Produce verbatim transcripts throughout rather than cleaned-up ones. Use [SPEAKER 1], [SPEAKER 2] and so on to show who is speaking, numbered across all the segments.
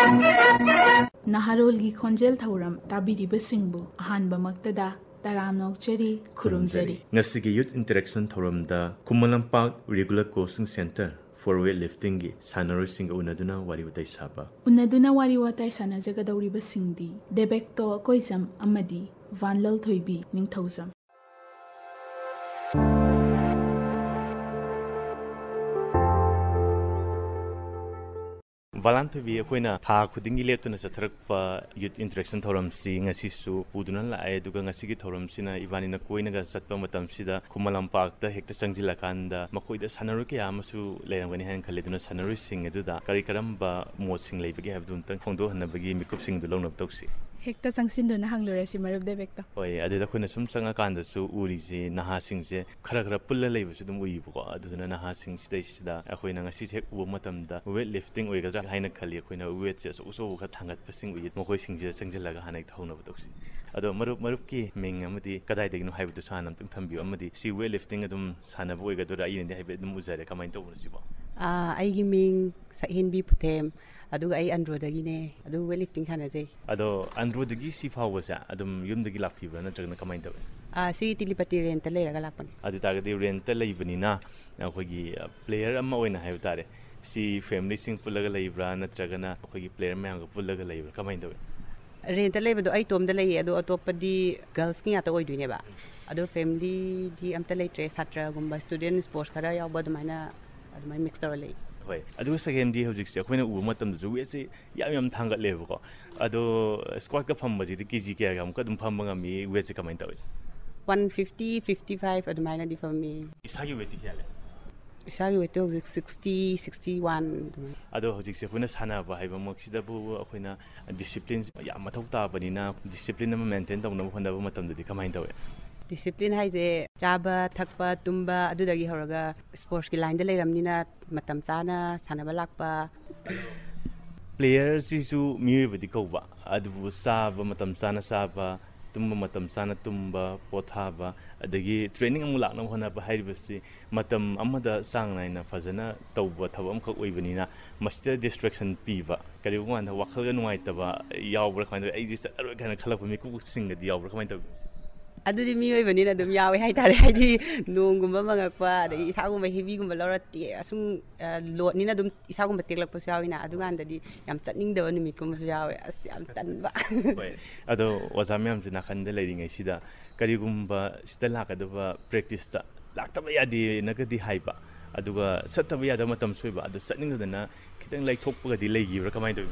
[SPEAKER 1] Naharolgi Khonjel Thauram Tabiribasingbu Ahanbamaktada Taramnokchari Khurumjari
[SPEAKER 2] Ngasigi Youth Interaction Thoramda Kumalampak Regular Coaching Center for Weightlifting gi Sanarosing Unaduna Wariwatai Saba
[SPEAKER 1] Unaduna Wariwatai Sanajagadoribasingdi Debekto Koisam Amadi Vanlal Thoibi Ningthausam
[SPEAKER 2] Valantobi akoina tha khudingi leptuna satharakpa youth interaction thoram si ngasi su puduna la ai duga ngasi gi thoram sina ibani na koina ga satpa matam sida kumalam park ta hekta changjila kanda makoida sanaru ke amasu leramgani han khaleduna sanaru sing ejuda kari karamba mod sing leibagi habdun tang phongdo hanabagi mikup sing du longnab tawsi
[SPEAKER 1] hekta changsin duna hanglore si marub de bekta
[SPEAKER 2] oi adeda koina sum changa kanda su uri je naha sing je khara khara pulla leibu su dum ui bu aduna naha sing sidai sida akoina ngasi hek uba matam da weight lifting oiga haina khali akoina weight je so so kha thangat pasing ui mokoi sing je changjala hanai thauna batoksi ado marup marup ki meng amadi kadai degino haibu sanam tum thambi amadi si weight lifting adum sana boiga dora ayinde haibe dum uzare kamain to sibo
[SPEAKER 3] a aigi ming sahin bi putem adu ai andro dagine adu weight lifting sana jai
[SPEAKER 2] ado andro dagi si fawa sa adum yum dagi lakpibra natragna kamain to
[SPEAKER 3] a si tilipati rent ta leiraga lakpan
[SPEAKER 2] adu tagadi rent ta leibani na akogi player amma oina haibu tare si family sing pulaga leibra natragana akogi player mayam ga pulaga leibra kamain to
[SPEAKER 3] rent ta leibado ai tom da lei adu atopadi girls ki ata oidune ba adu family di amta leitre satra gumba student sports khara yawba dumaina adumai mix tawra lei
[SPEAKER 2] hoi adu second di hojik se akoina uba matam du we se yam yam thangat lebo ko adu squat ka phamba ji kg kya ga amka dum phamba ngami we se kamain tawi
[SPEAKER 3] one fifty fifty-five adumaina di fami
[SPEAKER 2] isagi we ti kyale
[SPEAKER 3] isagi we to sixty sixty-one
[SPEAKER 2] ado hojik se akoina sana ba haiba moksida bu akoina discipline yam mathau ta banina discipline ma maintain tawna honda bu matam du kamain tawi
[SPEAKER 3] discipline haise chaba thakpa tumba adudagi horaga sports ki line da leiramnina matam chana sanaba lakpa
[SPEAKER 2] player si su miwedi ko ba adu saba matam chana saba tumba matam chana tumba pothaba adagi training amu lakna hona ba hairibasi matam amada sang naina fazana tawba thabam khak oibanina master distraction piba kali wanda wakhal ga nuai taba yawbra khain ai ji saroi kana khalap mi ku singa di yawbra khain tabi
[SPEAKER 3] adudi miyoi banina dum yawe hai tare haidi nongumba mangakpa adagi isagumba heavy gumba lorati asum lot nina dum isagumba teklakpa sawina aduganda di yam chatningdaba numit kumba yawe as yam tanba
[SPEAKER 2] oi ado wazamyam jina khande leiringai sida karigumba sita lakadaba practice ta laktaba yadi nagadi haiba aduga sattaba yada matam soiba adu satningdana kitang laithokpaga di leigibra kamai to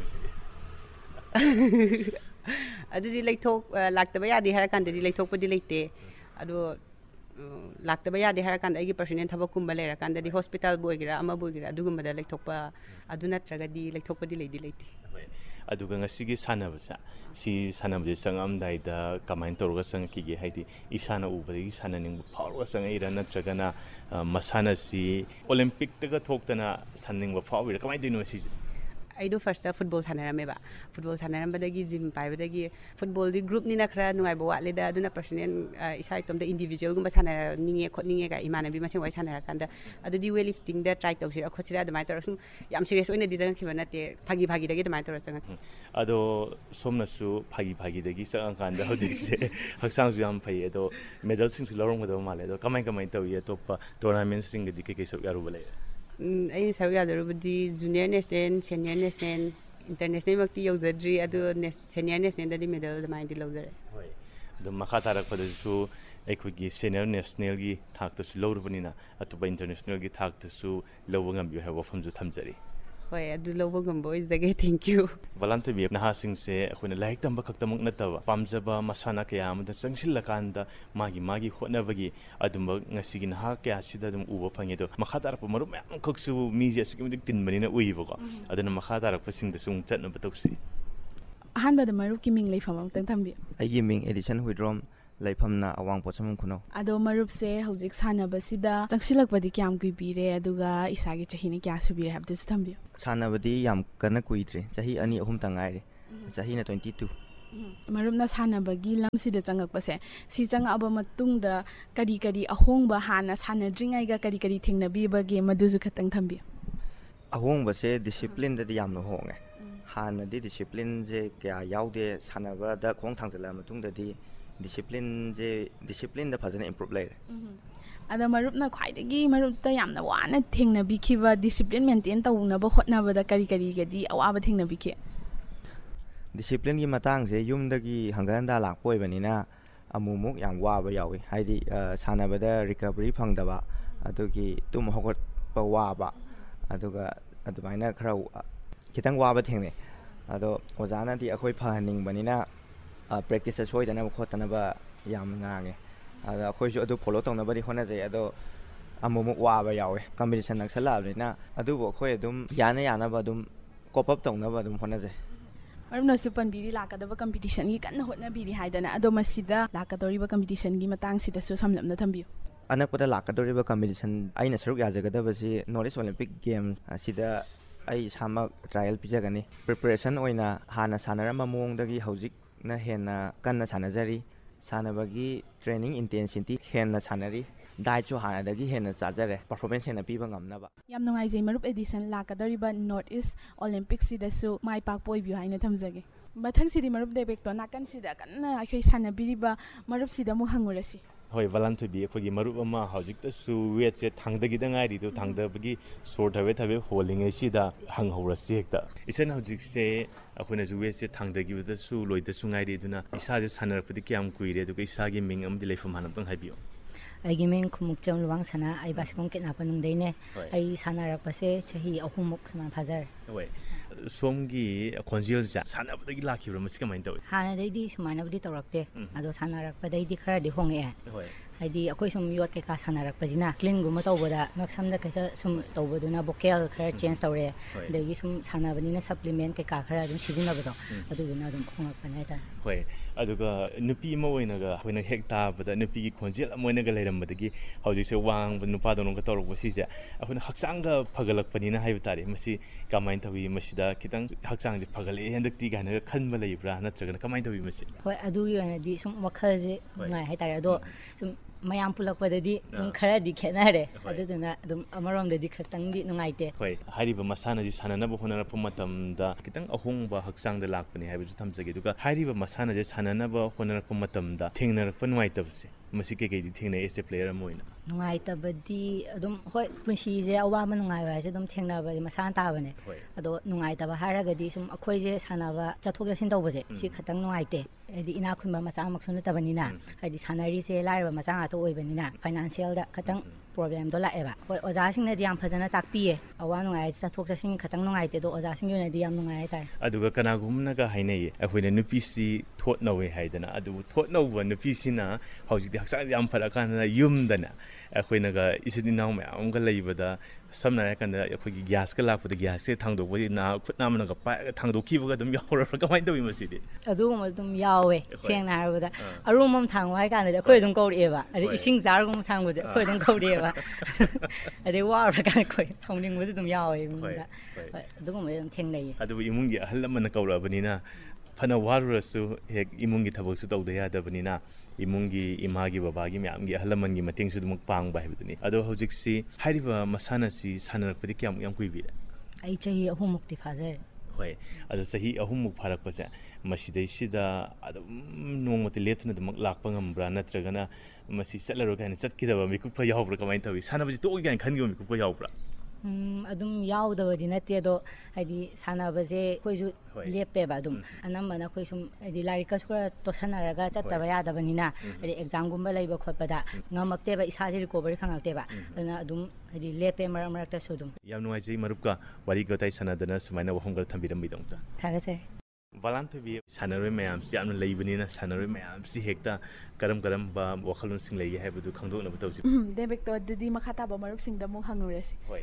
[SPEAKER 3] adudi laithok laktaba yadi harakandadi laithokpadi leite adu laktaba yadi harakanda agi personal thabak kumba leirakandadi hospital boigira ama boigira adugumba laithokpa adu natragadi laithokpadi leidi leite
[SPEAKER 2] aduga ngasigi sanabasa si sanabje sangam daida kamain toroga sang kige haidi isana ubadi sananing phawra sang ira natragana masana si olympic taga thoktana sanning ba phawira kamai dinu si
[SPEAKER 3] aido first football sanarame ba football sanarambadagi gym paibadagi football di group ni na khara nungai ba waleda aduna personal isai tom da individual gumba sana ninge khotninge ga imanabi masing wai sanara kanda adudi weightlifting da try tawsira khotsira admai torasum yam serious oina design khibana te phagi phagi dagi admai torasang
[SPEAKER 2] ado somna su phagi phagi dagi sang kanda hojik se haksang ju yam phai ado medal sing su lorong gado male ado kamai kamai tawi topa tournament sing di ke ke so yaru bale
[SPEAKER 3] ai sawi adarubdi junior national senior national international makti yawzadri adu senior national da di medal da mind lawzare
[SPEAKER 2] hoi adu makha tarak padasu ekhoi senior national gi thak ta su lawrubani na atuba international gi thak ta su lawangam bi ha wafam ju thamjari
[SPEAKER 3] hoi adu lawangam boys dage thank you
[SPEAKER 2] volunteer bi naha sing se akhoi laik tamba khaktamuk nataba pamjaba masana kaya amda changsil kanda magi magi khona bagi adumba ngasi gi naha kaya sida dum uba phange do makha tarak pa maru mayam khaksu mi je sikim tin manina uibo ko aduna makha tarak pa sing da sung chatna batausi
[SPEAKER 1] ahan ba da maru ki ming leifam tang thambi
[SPEAKER 4] ai gi ming edition huidrom laifamna awang pocham khuno
[SPEAKER 1] ado marup se hojik sanabasida changsilakpadi kyam kui bire aduga isagi chahina kya subire habdu thambi
[SPEAKER 4] sanabadi yam kana kuitre chahi ani ahum tangaire chahi na twenty-two
[SPEAKER 1] marumna sanabagi lamsida changakpase si changaba matungda kari kari ahongba hana sanadringai ga kari kari thengnabi bage maduju khatang thambi
[SPEAKER 4] ahongba se discipline da yam no honge ꯍꯥꯟꯅꯗꯤ ꯗꯤꯁꯤꯄ꯭ꯂꯤꯟꯁꯦ ꯀꯌꯥ ꯌꯥꯎꯗꯦ ꯁꯥꯟꯅꯕꯗ ꯈꯣꯡ ꯊꯥꯡꯖꯜꯂꯛꯑ ꯃꯇꯨꯡꯗꯗꯤ ꯗꯤꯁꯤꯄ꯭ꯂꯤꯟꯁꯦ ꯗꯤꯁꯤꯄ꯭ꯂꯤꯟꯗ ꯐꯖꯅ improve ꯂꯩꯔꯦ
[SPEAKER 1] ꯑꯗ ꯃꯔꯨꯞꯅ ꯈ꯭ꯋꯥꯏꯗꯒꯤ ꯃꯔꯨꯞꯇ ꯌꯥꯝꯅ ꯋꯥꯅ ꯊꯦꯡꯅꯕꯤꯈꯤꯕ ꯗꯤꯁꯤꯄ꯭ꯂꯤꯟ ꯃꯦꯟꯇꯦꯟ ꯇꯧꯅꯕ ꯍꯣꯠꯅꯕꯗ ꯀꯔꯤ ꯀꯔꯤꯒꯗꯤ ꯑꯋꯥꯕ ꯊꯦꯡꯅꯕꯤꯈꯤ
[SPEAKER 4] ꯗꯤꯁꯤꯄ꯭ꯂꯤꯟꯒꯤ ꯃꯇꯥꯡꯁꯦ ꯌꯨꯝꯗꯒꯤ ꯍꯪꯒꯠ ꯍꯟꯗꯥ ꯂꯥꯛꯄ ꯑꯣꯏꯕꯅꯤꯅ ꯑꯃꯨꯛꯃꯨꯛ ꯌꯥꯝ ꯋꯥꯕ ꯌꯥꯎꯏ ꯍꯥꯏꯗꯤ ꯁꯥꯟꯅꯕꯗ ꯔꯤꯀꯕꯔꯤ ꯐꯪꯗꯕ ꯑꯗꯨꯒꯤ ꯇꯨꯝ ꯍꯧꯒꯠꯄ ꯋꯥꯕ ꯑꯗꯨꯒ ꯑꯗꯨꯃꯥꯏꯅ ꯈꯔ ꯈꯤꯇꯪ ꯋꯥꯕ ꯊꯦꯡꯅꯩ ꯑꯗꯣ ꯑꯣꯖꯥꯅꯗꯤ ꯑꯩꯈꯣꯏ ꯐꯍꯟꯅꯤꯡꯕꯅꯤꯅ ꯄ꯭ꯔꯦꯛꯇꯤꯁꯇ ꯁꯣꯏꯗꯅꯕ ꯈꯣꯠꯇꯅꯕ ꯌꯥꯝ ꯉꯥꯡꯉꯦ ꯑꯗꯣ ꯑꯩꯈꯣꯏꯁꯨ ꯑꯗꯨ ꯐꯣꯂꯣ ꯇꯧꯅꯕꯗꯤ ꯍꯣꯠꯅꯖꯩ ꯑꯗꯣ ꯑꯃꯨꯛꯃꯨꯛ ꯋꯥꯕ ꯌꯥꯎꯋꯦ ꯀꯝꯄꯤꯇꯤꯁꯟ ꯅꯛꯁꯜꯂꯛꯑꯕꯅꯤꯅ ꯑꯗꯨꯕꯨ ꯑꯩꯈꯣꯏ ꯑꯗꯨꯝ ꯌꯥꯅ ꯌꯥꯅꯕ ꯑꯗꯨꯝ ꯀꯣꯞ ꯑꯞ ꯇꯧꯅꯕ ꯑꯗꯨꯝ ꯍꯣꯠꯅꯖꯩ
[SPEAKER 1] ꯃꯔꯨꯞꯅꯁꯨ ꯄꯟꯕꯤꯔꯤ ꯂꯥꯛꯀꯗꯕ ꯀꯝꯄꯤꯇꯤꯁꯟꯒꯤ ꯀꯟꯅ ꯍꯣꯠꯅꯕꯤꯔꯤ ꯍꯥꯏꯗꯅ ꯑꯗꯣ ꯃꯁꯤꯗ ꯂꯥꯛꯀꯗꯧꯔꯤꯕ ꯀꯝꯄꯤꯇꯤꯁꯟꯒꯤ ꯃꯇꯥꯡꯁꯤꯗꯁꯨ ꯁꯝꯂꯞꯅ ꯊꯝꯕꯤꯌꯨ
[SPEAKER 4] ꯑꯅꯛꯄꯗ ꯂꯥꯛꯀꯗꯧꯔꯤꯕ ꯀꯝꯄꯤꯇꯤꯁꯟ ꯑꯩꯅ ꯁꯔꯨꯛ ꯌꯥꯖꯒꯗꯕꯁꯤ ꯅꯣꯔꯠ ꯏꯁ ꯑꯣꯂꯦꯝꯄꯤꯛ ꯒꯦꯝ ꯑꯁꯤꯗ ꯑꯩ ꯏꯁꯥꯃꯛ ꯇ꯭ꯔꯥꯌꯦꯜ ꯄꯤꯖꯒꯅꯤ ꯄ꯭ꯔꯤꯄꯦꯔꯦꯁꯟ ꯑꯣꯏꯅ ꯍꯥꯟꯅ ꯁꯥꯟꯅꯔꯝꯕ ꯃꯑꯣꯡꯗꯒꯤ ꯍꯧꯖꯤꯛꯅ ꯍꯦꯟꯅ ꯀꯟꯅ ꯁꯥꯟꯅꯖꯔꯤ ꯁꯥꯟꯅꯕꯒꯤ ꯇ꯭ꯔꯦꯅꯤꯡ ꯏꯟꯇꯦꯟꯁꯤꯇꯤ ꯍꯦꯟꯅ ꯁꯥꯟꯅꯔꯤ ꯗꯥꯏꯠꯁꯨ ꯍꯥꯟꯅꯗꯒꯤ ꯍꯦꯟꯅ ꯆꯥꯖꯔꯦ ꯄꯔꯐꯣꯔꯃꯦꯟꯁ ꯍꯦꯟꯅ ꯄꯤꯕ ꯉꯝꯅꯕ
[SPEAKER 1] ꯌꯥꯝ ꯅꯨꯡꯉꯥꯏꯖꯩ ꯃꯔꯨꯞ ꯑꯦꯗꯤꯁꯟ ꯂꯥꯛꯀꯗꯧꯔꯤꯕ ꯅꯣꯔꯠ ꯏꯁ ꯑꯣꯂꯦꯝꯄꯤꯛꯁꯤꯗꯁꯨ ꯃꯥꯏ ꯄꯥꯛꯄ ꯑꯣꯏꯕꯤꯌꯨ ꯍꯥꯏꯅ ꯊꯝꯖꯒꯦ ꯃꯊꯪꯁꯤꯗꯤ ꯃꯔꯨꯞ ꯗꯦꯕꯦꯛꯇꯣ ꯅꯥꯀꯟꯁꯤꯗ ꯀꯟꯅ ꯑꯩꯈꯣꯏ ꯁꯥꯟꯅꯕꯤꯔꯤꯕ ꯃꯔꯨꯞꯁꯤꯗ ꯑꯃꯨꯛ ꯍꯪꯉꯨꯔꯁꯤ
[SPEAKER 2] ꯍꯣꯏ ꯕꯂꯥꯟꯊꯣꯏꯕꯤ ꯑꯩꯈꯣꯏꯒꯤ ꯃꯔꯨꯞ ꯑꯃ ꯍꯧꯖꯤꯛꯇꯁꯨ ꯋꯦꯠꯁꯦ ꯊꯥꯡꯗꯒꯤꯗ ꯉꯥꯏꯔꯤꯗꯣ ꯊꯥꯡꯗꯕꯒꯤ ꯁꯣꯔ ꯊꯕꯦꯠ ꯊꯕꯦꯠ ꯍꯣꯜꯂꯤꯉꯩꯁꯤꯗ ꯍꯪꯍꯧꯔꯁꯤ ꯍꯦꯛꯇ ꯏꯆꯟ ꯍꯧꯖꯤꯛꯁꯦ ꯑꯩꯈꯣꯏꯅꯁꯨ ꯋꯦꯠꯁꯦ ꯊꯥꯡꯗꯈꯤꯕꯗꯁꯨ ꯂꯣꯏꯗꯁꯨ ꯉꯥꯏꯔꯤ ꯑꯗꯨꯅ ꯏꯁꯥꯁꯦ ꯁꯥꯟꯅꯔꯛꯄꯗꯤ ꯀꯌꯥꯝ ꯀꯨꯏꯔꯦ ꯑꯗꯨꯒ ꯏꯁꯥꯒꯤ ꯃꯤꯡ ꯑꯃꯗꯤ ꯂꯩꯐꯝ ꯍꯥꯟꯅ ꯑꯝꯇꯪ ꯍꯥꯏꯕꯤꯌꯨ
[SPEAKER 5] ꯑꯩꯒꯤ ꯃꯤꯡ ꯈꯨꯃꯨꯛꯆꯝ ꯂꯨꯋꯥꯡꯁꯅꯥ ꯑꯩ ꯕꯥꯁꯤꯈꯣꯡ ꯀꯦꯠꯅꯥꯄꯅꯨꯡꯗꯩꯅꯦ ꯑꯩ ꯁꯥꯟꯅꯔꯛꯄꯁꯦ ꯆꯍꯤ ꯑꯍꯨꯝꯃꯨꯛ ꯁꯨꯃꯥꯏꯅ ꯐꯥꯖꯔꯦ
[SPEAKER 2] ꯍꯣꯏ ꯁꯣꯝꯒꯤ ꯈꯣꯟꯖꯦꯜꯁꯦ ꯁꯥꯟꯅꯕꯗꯒꯤ ꯂꯥꯛꯈꯤꯕ꯭ꯔꯥ ꯃꯁꯤ ꯀꯃꯥꯏꯅ ꯇꯧꯏ
[SPEAKER 5] ꯍꯥꯟꯅꯗꯩꯗꯤ ꯁꯨꯃꯥꯏꯅꯕꯨꯗꯤ ꯇꯧꯔꯛꯇꯦ ꯑꯗꯣ ꯁꯥꯟꯅꯔꯛꯄꯗꯩꯗꯤ ꯈꯔꯗꯤ ꯍꯣꯡꯉꯛꯑꯦ
[SPEAKER 2] ꯍꯣꯏ
[SPEAKER 5] ꯍꯥꯏꯗꯤ ꯑꯩꯈꯣꯏ ꯁꯨꯝ ꯌꯣꯠ ꯀꯩꯀꯥ ꯁꯥꯟꯅꯔꯛꯄꯁꯤꯅ ꯀ꯭ꯂꯤꯟꯒꯨꯝꯕ ꯇꯧꯕꯗ ꯉꯛꯁꯝꯗ ꯀꯩꯁꯥ ꯁꯨꯝ ꯇꯧꯕꯗꯨꯅ ꯚꯣꯀꯦꯜ ꯈꯔ ꯆꯦꯟꯖ ꯇꯧꯔꯦ ꯑꯗꯒꯤ ꯁꯨꯝ ꯁꯥꯟꯅꯕꯅꯤꯅ ꯁꯄ꯭ꯂꯤꯃꯦꯟ ꯀꯩꯀꯥ ꯈꯔ ꯑꯗꯨꯝ ꯁꯤꯖꯤꯟꯅꯕꯗꯣ ꯑꯗꯨꯗꯨꯅ ꯑꯗꯨꯝ ꯍꯣꯡꯉꯛꯄꯅꯦ ꯍꯥꯏꯇꯥꯔꯦ
[SPEAKER 2] ꯍꯣꯏ ꯑꯗꯨꯒ ꯅꯨꯄꯤ ꯑꯃ ꯑꯣꯏꯅꯒ ꯑꯩꯈꯣꯏꯅ ꯍꯦꯛ ꯇꯥꯕꯗ ꯅꯨꯄꯤꯒꯤ ꯈꯣꯟꯖꯦꯜ ꯑꯃ ꯑꯣꯏꯅꯒ ꯂꯩꯔꯝꯕꯗꯒꯤ ꯍꯧꯖꯤꯛꯁꯦ ꯋꯥꯡꯕ ꯅꯨꯄꯥꯗꯧꯅꯒ ꯇꯧꯔꯛꯄ ꯁꯤꯁꯦ ꯑꯩꯈꯣꯏꯅ ꯍꯛꯆꯥꯡꯒ ꯐꯒꯠꯂꯛꯄꯅꯤꯅ ꯍꯥꯏꯕ ꯇꯥꯔꯦ ꯃꯁꯤ ꯀꯃꯥꯏꯅ ꯇꯧꯋꯤ ꯃꯁꯤꯗ ꯈꯤꯇꯪ ꯍꯛꯆꯥꯡꯁꯦ ꯐꯒꯠꯂꯛꯑꯦ ꯍꯟꯗꯛꯇꯤ ꯀꯥꯏꯅꯒ ꯈꯟꯕ ꯂꯩꯕ꯭ꯔꯥ ꯅꯠꯇ꯭ꯔꯒꯅ ꯀꯃꯥꯏꯅ ꯇꯧꯋꯤ ꯃꯁꯤ
[SPEAKER 5] ꯍꯣꯏ ꯑꯗꯨꯒꯤ ꯑꯣꯏꯅꯗꯤ ꯁꯨꯝ ꯋꯥꯈꯜꯁꯦ ꯅꯨꯡꯉꯥꯏ ꯍꯥꯏꯇꯥꯔꯦ ꯑꯗꯣ ꯁꯨꯝ ꯃꯌꯥꯝ ꯄꯨꯜꯂꯛꯄꯗꯗꯤ ꯁꯨꯝ ꯈꯔꯗꯤ ꯈꯦꯠꯅꯔꯦ ꯑꯗꯨꯗꯨꯅ ꯑꯗꯨꯝ ꯑꯃꯔꯣꯝꯗꯗꯤ ꯈꯤꯇꯪꯗꯤ ꯅꯨꯡꯉꯥꯏꯇꯦ
[SPEAKER 2] ꯍꯣꯏ ꯍꯥꯏꯔꯤꯕ ꯃꯁꯥꯟꯅꯁꯤ ꯁꯥꯟꯅꯅꯕ ꯍꯣꯠꯅꯔꯛꯄ ꯃꯇꯝꯗ ꯈꯤꯇꯪ ꯑꯍꯣꯡꯕ ꯍꯛꯆꯥꯡꯗ ꯂꯥꯛꯄꯅꯤ ꯍꯥꯏꯕꯁꯨ ꯊꯝꯖꯒꯦ ꯑꯗꯨꯒ ꯍꯥꯏꯔꯤꯕ ꯃꯁꯥꯟꯅꯁꯦ ꯁꯥꯟꯅꯅꯕ ꯍꯣꯠꯅꯔꯛꯄ ꯃꯇꯝꯗ ꯊꯦꯡꯅꯔꯛꯄ ꯅꯨꯡꯉꯥꯏꯇꯕꯁꯦ ꯃꯁꯤ ꯀꯩꯀꯩꯗꯤ ꯊꯦꯡꯅꯩ ꯑꯦꯁ ꯑꯦ ꯄ꯭ꯂꯦꯌꯔ ꯑꯃ ꯑꯣꯏꯅ
[SPEAKER 5] ꯅꯨꯡꯉꯥꯏꯇꯕꯗꯤ ꯑꯗꯨꯝ ꯍꯣꯏ ꯄꯨꯟꯁꯤꯁꯦ ꯑꯋꯥꯕ ꯅꯨꯡꯉꯥꯏꯕ ꯍꯥꯏꯁꯦ ꯑꯗꯨꯝ ꯊꯦꯡꯅꯕꯗꯤ ꯃꯁꯥꯅ ꯇꯥꯕꯅꯦ ꯑꯗꯣ ꯅꯨꯡꯉꯥꯏꯇꯕ ꯍꯥꯏꯔꯒꯗꯤ ꯁꯨꯝ ꯑꯩꯈꯣꯏꯁꯦ ꯁꯥꯟꯅꯕ ꯆꯠꯊꯣꯛ ꯆꯠꯁꯤꯟ ꯇꯧꯕꯁꯦ ꯁꯤ ꯈꯤꯇꯪ ꯅꯨꯡꯉꯥꯏꯇꯦ ꯍꯥꯏꯗꯤ ꯏꯅꯥꯛ ꯈꯨꯟꯕ ꯃꯆꯥꯃꯛꯁꯨ ꯅꯠꯇꯕꯅꯤ나 ꯍꯥꯏꯗꯤ ꯁꯥꯟꯅꯔꯤꯁꯦ ꯂꯥꯏꯔꯕ ꯃꯆꯥ ꯉꯥꯛꯇ ꯑꯣꯏꯕꯅꯤꯅ ꯐꯥꯏꯅꯥꯟꯁꯤꯌꯦꯜꯗ ꯈꯤꯇꯪ ꯄ꯭ꯔꯣꯕ꯭ꯂꯦꯝꯗꯣ ꯂꯥꯛꯑꯦꯕ ꯍꯣꯏ ꯑꯣꯖꯥꯁꯤꯡꯅꯗꯤ ꯌꯥꯝ ꯐꯖꯅ ꯇꯥꯛꯄꯤꯌꯦ ꯑꯋꯥ ꯅꯨꯡꯉꯥꯏ ꯆꯠꯊꯣꯛ ꯆꯠꯁꯤꯟ ꯈꯤꯇꯪ ꯅꯨꯡꯉꯥꯏꯇꯦ ꯑꯗꯣ ꯑꯣꯖꯥꯁꯤꯡꯒꯤ ꯑꯣꯏꯅꯗꯤ ꯌꯥꯝ ꯅꯨꯡꯉꯥꯏ ꯍꯥꯏꯇꯥꯔꯦ
[SPEAKER 2] ꯑꯗꯨꯒ ꯀꯅꯥꯒꯨꯝꯕꯅꯒ ꯍꯥꯏꯅꯩꯌꯦ ꯑꯩꯈꯣꯏꯅ ꯅꯨꯄꯤꯁꯤ ꯊꯣꯠꯅꯧꯋꯦ ꯍꯥꯏꯗꯅ ꯑꯗꯨꯕꯨ ꯊꯣꯠꯅꯧꯕ ꯅꯨꯄꯤꯁꯤꯅ ꯍꯧꯖꯤꯛꯇꯤ ꯍꯛꯆꯥꯡ ꯌꯥꯝ ꯐꯔꯛꯀꯥꯟꯗ ꯌꯨꯝꯗꯅ ꯑꯩꯈꯣꯏꯅꯒ ꯏꯆꯤꯟ ꯏꯅꯥꯎ ꯃꯌꯥꯝ ꯑꯃꯒ ꯂꯩꯕꯗ ꯁꯝꯅ ꯍꯥꯏꯔꯀꯥꯟꯗ ꯑꯩꯈꯣꯏꯒꯤ ꯒ꯭ꯌꯥꯁꯀ ꯂꯥꯛꯄꯗ ꯒ꯭ꯌꯥꯁꯁꯦ ꯊꯥꯡꯗꯣꯛꯄꯗꯤ ꯈꯨꯠ ꯅꯥꯝꯃꯅꯒ ꯄꯥꯏꯔꯒ ꯊꯥꯡꯗꯣꯛꯈꯤꯕꯒ ꯑꯗꯨꯝ ꯌꯥꯎꯔꯕ꯭ꯔꯥ ꯀꯃꯥꯏꯅ ꯇꯧꯋꯤ ꯃꯁꯤꯗꯤ
[SPEAKER 5] ꯑꯗꯨꯒꯨꯝꯕ ꯑꯗꯨꯝ ꯌꯥꯎꯋꯦ ꯁꯦꯡꯅ ꯍꯥꯏꯔꯕꯗ ꯑꯔꯨꯝꯕ ꯑꯃ ꯊꯥꯡꯉꯨ ꯍꯥꯏ ꯀꯥꯟꯗꯗꯤ ꯑꯩꯈꯣꯏ ꯑꯗꯨꯝ ꯀꯧꯔꯛꯑꯦꯕ ꯑꯗꯩ ꯏꯁꯤꯡ ꯖꯥꯔꯒꯨꯝꯕ ꯊꯥꯡꯕꯁꯦ ꯑꯩꯈꯣꯏ ꯑꯗꯨꯝ ꯀꯧꯔꯛꯑꯦꯕ ꯑꯗꯩ ꯋꯥꯔꯨꯔꯀꯥꯟꯗ ꯑꯩꯈꯣꯏ ꯁꯥꯎꯅꯤꯡꯕꯁꯨ ꯑꯗꯨꯝ ꯌꯥꯎꯋꯦ ꯏꯃꯨꯡꯗ ꯍꯣꯏ ꯑꯗꯨꯒꯨꯝꯕꯗꯤ ꯑꯗꯨꯝ ꯊꯦꯡꯅꯩꯌꯦ
[SPEAKER 2] ꯑꯗꯨꯕꯨ ꯏꯃꯨꯡꯒꯤ ꯑꯍꯜ ꯂꯃꯟꯅ ꯀꯧꯔꯛꯑꯕꯅꯤꯅ ꯐꯅ ꯋꯥꯔꯨꯔꯁꯨ ꯍꯦꯛ ꯏꯃꯨꯡꯒꯤ ꯊꯕꯛꯁꯨ ꯇꯧꯗ ꯌꯥꯗꯕꯅꯤꯅ ꯏꯃꯨꯡꯒꯤ ꯏꯃꯥꯒꯤ ꯕꯕꯥꯒꯤ ꯃꯌꯥꯝꯒꯤ ꯑꯍꯜ ꯂꯃꯟꯒꯤ ꯃꯇꯦꯡꯁꯨ ꯑꯗꯨꯃꯛ ꯄꯥꯡꯕ ꯍꯥꯏꯕꯗꯨꯅꯤ ꯑꯗꯣ ꯍꯧꯖꯤꯛꯁꯤ ꯍꯥꯏꯔꯤꯕ ꯃꯁꯥꯟꯅꯁꯤ ꯁꯥꯟꯅꯔꯛꯄꯗꯤ ꯀꯌꯥꯃꯨꯛ ꯌꯥꯝ ꯀꯨꯏꯕꯤꯔꯦ
[SPEAKER 5] ꯑꯩ ꯆꯍꯤ ꯑꯍꯨꯝꯃꯨꯛꯇꯤ ꯐꯥꯖꯔꯦ
[SPEAKER 2] ꯍꯣꯏ ꯑꯗꯣ ꯆꯍꯤ ꯑꯍꯨꯝꯃꯨꯛ ꯐꯥꯔꯛꯄꯁꯦ ꯃꯁꯤꯗꯩꯁꯤꯗ ꯑꯗꯨꯝ ꯅꯣꯡꯃꯇ ꯂꯦꯞꯇꯅ ꯑꯗꯨꯃꯛ ꯂꯥꯛꯄ ꯉꯝꯕ꯭ꯔꯥ ꯅꯠꯇ꯭ꯔꯒꯅ ꯃꯁꯤ ꯆꯠꯂꯔꯣꯏ ꯀꯥꯏꯅ ꯆꯠꯈꯤꯗꯕ ꯃꯤꯀꯨꯞꯀ ꯌꯥꯎꯕ꯭ꯔꯥ ꯀꯃꯥꯏꯅ ꯇꯧꯋꯤ ꯁꯥꯟꯅꯕꯁꯤ ꯇꯣꯛꯑꯒ ꯀꯥꯏꯅ ꯈꯟꯈꯤꯕ ꯃꯤꯀꯨꯞꯀ ꯌꯥꯎꯕ꯭ꯔꯥ
[SPEAKER 5] ꯑꯗꯨꯝ ꯌꯥꯎꯗꯕꯗꯤ ꯅꯠꯇꯦ ꯑꯗꯣ ꯍꯥꯏꯗꯤ ꯁꯥꯟꯅꯕꯁꯦ ꯑꯩꯈꯣꯏꯁꯨ ꯂꯦꯞꯄꯦꯕ ꯑꯗꯨꯝ ꯑꯅꯝꯕꯅ ꯑꯩꯈꯣꯏ ꯁꯨꯝ ꯍꯥꯏꯗꯤ ꯂꯥꯏꯔꯤꯛꯀꯁꯨ ꯈꯔ ꯇꯣꯠꯁꯟꯅꯔꯒ ꯆꯠꯇꯕ ꯌꯥꯗꯕꯅꯤꯅ ꯍꯥꯏꯗꯤ ꯑꯦꯛꯖꯥꯝꯒꯨꯝꯕ ꯂꯩꯕ ꯈꯣꯠꯄꯗ ꯉꯝꯃꯛꯇꯦꯕ ꯏꯁꯥꯁꯦ ꯔꯤꯀꯣꯕꯔꯤ ꯐꯪꯉꯛꯇꯦꯕ ꯑꯗꯨꯅ ꯑꯗꯨꯝ ꯍꯥꯏꯗꯤ ꯂꯦꯞꯄꯦ ꯃꯔꯛ ꯃꯔꯛꯇꯁꯨ ꯑꯗꯨꯝ
[SPEAKER 2] ꯌꯥꯝ ꯅꯨꯡꯉꯥꯏꯖꯩ ꯃꯔꯨꯞꯀ ꯋꯥꯔꯤ ꯋꯥꯇꯥꯏ ꯁꯥꯟꯅꯗꯅ ꯁꯨꯃꯥꯏꯅ ꯋꯥꯍꯪ ꯈꯔ ꯊꯝꯕꯤꯔꯝꯕꯒꯤꯗꯃꯛꯇ
[SPEAKER 5] ꯊꯥꯒꯠꯆꯔꯤ
[SPEAKER 2] ꯕꯂꯥꯟꯊꯣꯏꯕꯤ ꯁꯥꯟꯅꯔꯣꯏ ꯃꯌꯥꯝꯁꯤ ꯌꯥꯝꯅ ꯂꯩꯕꯅꯤꯅ ꯁꯥꯟꯅꯔꯣꯏ ꯃꯌꯥꯝꯁꯤ ꯍꯦꯛꯇ ꯀꯔꯝ ꯀꯔꯝꯕ ꯋꯥꯈꯜꯂꯣꯟꯁꯤꯡ ꯂꯩꯒꯦ ꯍꯥꯏꯕꯗꯨ ꯈꯪꯗꯣꯛꯅꯕ ꯇꯧꯁꯤ
[SPEAKER 1] ꯗꯦꯕꯦꯛꯇꯣ ꯑꯗꯨꯗꯤ ꯃꯈꯥ ꯇꯥꯕ ꯃꯔꯨꯞꯁꯤꯡꯗ ꯑꯃꯨꯛ ꯍꯪꯉꯨꯔꯁꯤ
[SPEAKER 2] ꯍꯣꯏ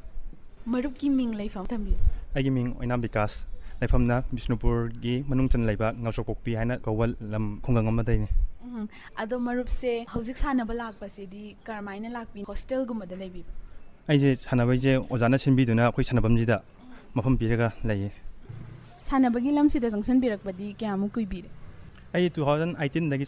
[SPEAKER 1] ꯃꯔꯨꯞꯀꯤ ꯃꯤꯡ ꯂꯩꯐꯝ ꯊꯝꯕꯤꯌꯨ
[SPEAKER 6] ꯑꯩꯒꯤ ꯃꯤꯡ ꯑꯣꯏꯅꯥꯝ ꯕꯤꯀꯥꯁ ꯂꯩꯐꯝꯅ ꯕꯤꯁꯅꯨꯄꯨꯔꯒꯤ ꯃꯅꯨꯡ ꯆꯟꯅ ꯂꯩꯕ ꯉꯥꯎꯆꯣꯛꯄꯣꯛꯄꯤ ꯍꯥꯏꯅ ꯀꯧꯕ ꯂꯝ ꯈꯨꯡꯒꯪ ꯑꯃꯗꯩꯅꯤ
[SPEAKER 1] ꯑꯗꯣ ꯃꯔꯨꯞꯁꯦ ꯍꯧꯖꯤꯛ ꯁꯥꯟꯅꯕ ꯂꯥꯛꯄꯁꯤꯗꯤ ꯀꯔꯝꯃꯥꯏꯅ ꯂꯥꯛꯄꯤ ꯍꯣꯁꯇꯦꯜꯒꯨꯝꯕꯗ ꯂꯩꯕꯤꯕ
[SPEAKER 6] ꯑꯩꯁꯦ ꯁꯥꯟꯅꯕꯩꯁꯦ ꯑꯣꯖꯥꯅ ꯁꯤꯟꯕꯤꯗꯨꯅ ꯑꯩꯈꯣꯏ ꯁꯥꯟꯅꯐꯝꯁꯤꯗ ꯃꯐꯝ ꯄꯤꯔꯒ ꯂꯩꯌꯦ
[SPEAKER 1] ꯁꯥꯟꯅꯕꯒꯤ ꯂꯝꯁꯤꯗ ꯆꯪꯁꯤꯟꯕꯤꯔꯛꯄꯗꯤ ꯀꯌꯥꯃꯨꯛ ꯀꯨꯏꯕꯤꯔꯦ
[SPEAKER 6] ꯑꯩ ꯇꯨ ꯊꯥꯎꯖꯟ ꯑꯥꯏꯇꯤꯟꯗꯒꯤ